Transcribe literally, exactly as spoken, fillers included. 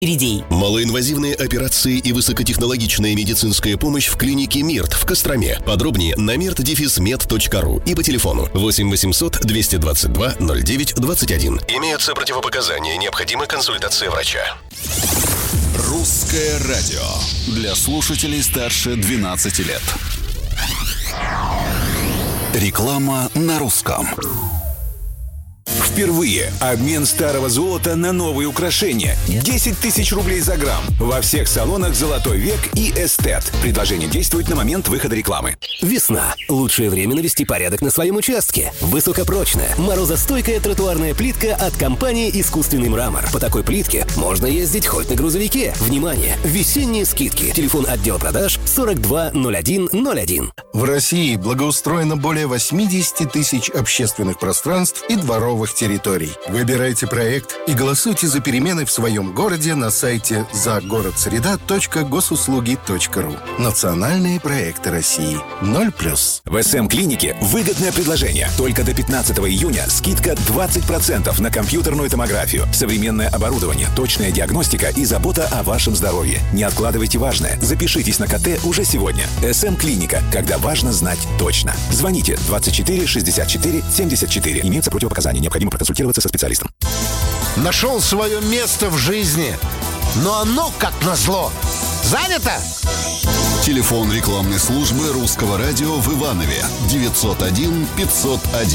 Иридей. Малоинвазивные операции и высокотехнологичная медицинская помощь в клинике МИРТ в Костроме. Подробнее на мирт мед точка ру и по телефону восемь восемьсот двести двадцать два ноль девять двадцать один. Имеются противопоказания, необходима консультация врача. Русское радио для слушателей старше двенадцати лет. Реклама на русском. Впервые обмен старого золота на новые украшения. десять тысяч рублей за грамм. Во всех салонах «Золотой век» и «Эстет». Предложение действует на момент выхода рекламы. Весна. Лучшее время навести порядок на своем участке. Высокопрочная, морозостойкая тротуарная плитка от компании «Искусственный мрамор». По такой плитке можно ездить хоть на грузовике. Внимание! Весенние скидки. Телефон отдела продаж сорок два ноль один ноль один. В России благоустроено более восемьдесят тысяч общественных пространств и дворовых территорий. Выбирайте проект и голосуйте за перемены в своем городе на сайте загородсреда точка госуслуги точка ру. Национальные проекты России. Ноль плюс. В эс эм-клинике выгодное предложение. Только до пятнадцатого июня скидка двадцать процентов на компьютерную томографию, современное оборудование, точная диагностика и забота о вашем здоровье. Не откладывайте важное. Запишитесь на ка тэ уже сегодня. эс эм-клиника. Когда важно знать точно. Звоните двадцать четыре шестьдесят четыре семьдесят четыре. Имеются противопоказания. Необходимо проконсультироваться со специалистом. Нашел свое место в жизни, но оно, как назло, занято. Телефон рекламной службы Русского радио в Иванове девятьсот один пятьсот один.